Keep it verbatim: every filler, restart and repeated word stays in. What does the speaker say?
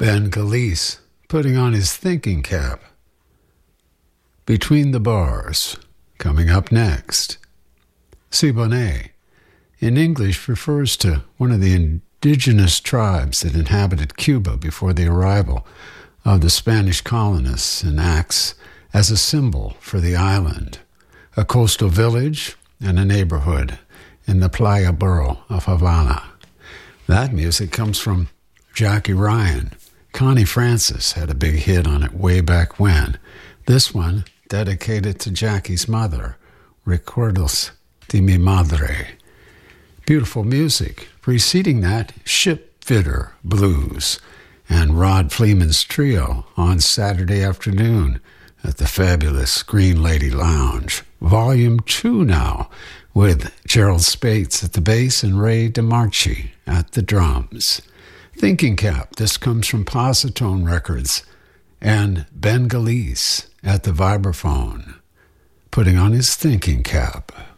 Ben Galice putting on his thinking cap. Between the Bars, coming up next. Siboney, in English, refers to one of the indigenous tribes that inhabited Cuba before the arrival of the Spanish colonists and acts as a symbol for the island, a coastal village and a neighborhood in the Playa borough of Havana. That music comes from Jackie Ryan. Connie Francis had a big hit on it way back when. This one dedicated to Jackie's mother, Recuerdos de mi Madre. Beautiful music. Preceding that, Ship Fitter Blues and Rod Fleeman's trio on Saturday afternoon at the fabulous Green Lady Lounge. Volume two now, with Gerald Spates at the bass and Ray DeMarchi at the drums. Thinking Cap, this comes from Positone Records, and Ben Galice at the vibraphone, putting on his thinking cap.